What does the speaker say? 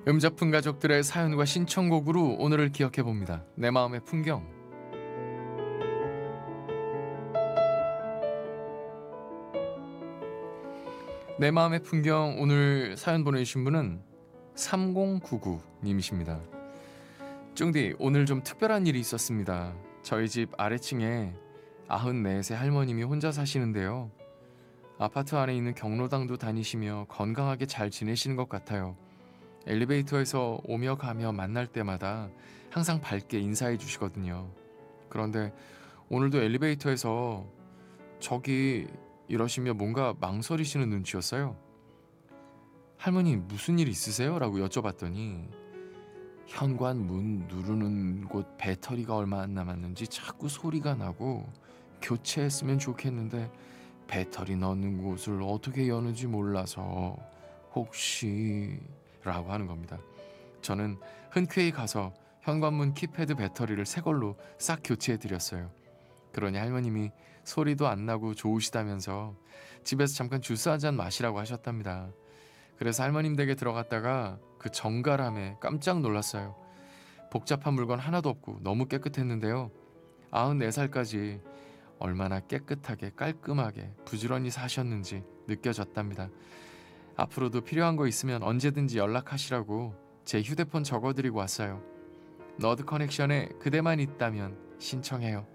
음작품 가족들의 사연과 신청곡으로 오늘을 기억해봅니다. 내 마음의 풍경. 내 마음의 풍경 오늘 사연 보내주신 분은 3099님이십니다. 쫑디, 오늘 좀 특별한 일이 있었습니다. 저희 집 아래층에 94세 할머님이 혼자 사시는데요. 아파트 안에 있는 경로당도 다니시며 건강하게 잘 지내시는 것 같아요. 엘리베이터에서 오며 가며 만날 때마다 항상 밝게 인사해 주시거든요. 그런데 오늘도 엘리베이터에서 저기 이러시며 뭔가 망설이시는 눈치였어요. 할머니, 무슨 일 있으세요? 라고 여쭤봤더니 현관 문 누르는 곳 배터리가 얼마 안 남았는지 자꾸 소리가 나고 교체했으면 좋겠는데 배터리 넣는 곳을 어떻게 여는지 몰라서 혹시 라고 하는 겁니다. 저는 흔쾌히 가서 현관문 키패드 배터리를 새 걸로 싹 교체해 드렸어요. 그러니 할머님이 소리도 안 나고 좋으시다면서 집에서 잠깐 주스 한 잔 마시라고 하셨답니다. 그래서 할머님 댁에 들어갔다가 그 정갈함에 깜짝 놀랐어요. 복잡한 물건 하나도 없고 너무 깨끗했는데요. 94살까지 얼마나 깨끗하게 깔끔하게 부지런히 사셨는지 느껴졌답니다. 앞으로도 필요한 거 있으면 언제든지 연락하시라고 제 휴대폰 적어드리고 왔어요. 너드 커넥션에 그대만 있다면 신청해요.